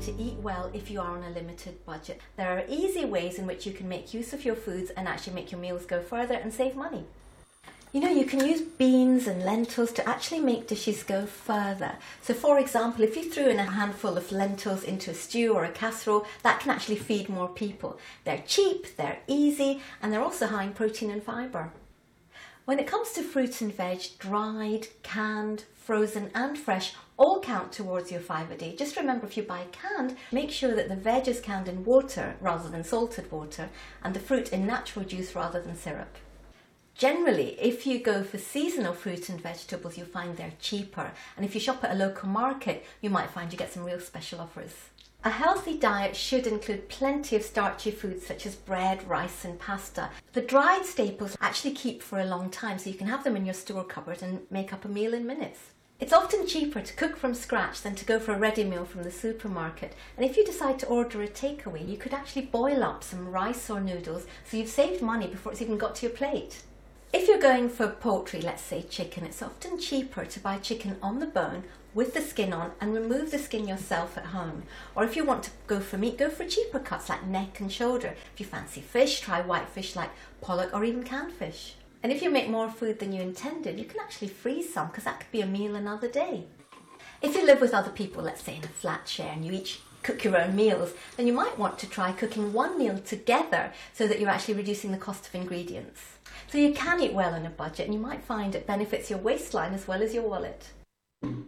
to eat well if you are on a limited budget. There are easy ways in which you can make use of your foods and actually make your meals go further and save money. You know, you can use beans and lentils to actually make dishes go further. So for example, if you threw in a handful of lentils into a stew or a casserole, that can actually feed more people. They're cheap, they're easy, and they're also high in protein and fibre. When it comes to fruit and veg, dried, canned, frozen and fresh all count towards your 5 a day. Just remember, if you buy canned, make sure that the veg is canned in water rather than salted water, and the fruit in natural juice rather than syrup. Generally, if you go for seasonal fruit and vegetables, you'll find they're cheaper. And if you shop at a local market, you might find you get some real special offers. A healthy diet should include plenty of starchy foods such as bread, rice and pasta. The dried staples actually keep for a long time, so you can have them in your store cupboard and make up a meal in minutes. It's often cheaper to cook from scratch than to go for a ready meal from the supermarket. And if you decide to order a takeaway, you could actually boil up some rice or noodles, so you've saved money before it's even got to your plate. If you're going for poultry, let's say chicken, it's often cheaper to buy chicken on the bone with the skin on and remove the skin yourself at home. Or if you want to go for meat, go for cheaper cuts like neck and shoulder. If you fancy fish, try white fish like pollock or even canned fish. And if you make more food than you intended, you can actually freeze some, because that could be a meal another day. If you live with other people, let's say in a flat share, and you each cook your own meals, then you might want to try cooking one meal together so that you're actually reducing the cost of ingredients. So you can eat well on a budget, and you might find it benefits your waistline as well as your wallet.